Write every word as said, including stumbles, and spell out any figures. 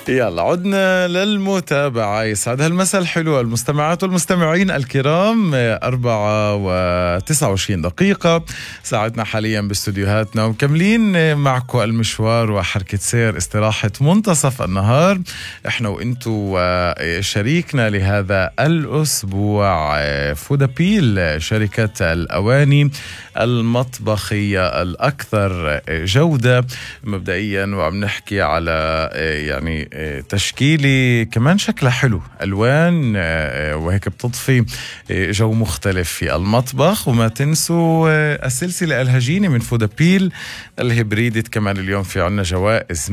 يلا عدنا للمتابعة. يسعد هالمساء الحلوة المستمعات والمستمعين الكرام. أربعة وتسعة وعشرين دقيقة ساعتنا حاليا باستوديوهاتنا، ومكملين معكم المشوار وحركة سير استراحة منتصف النهار احنا وانتو شريكنا لهذا الأسبوع فودابيل، شركة الأواني المطبخية الأكثر جودة مبدئيا، وعم نحكي على يعني تشكيلي كمان شكلها حلو، ألوان وهيك بتضفي جو مختلف في المطبخ. وما تنسوا السلسلة الهجينة من فودابيل الهبريدة، كمان اليوم في عنا جوائز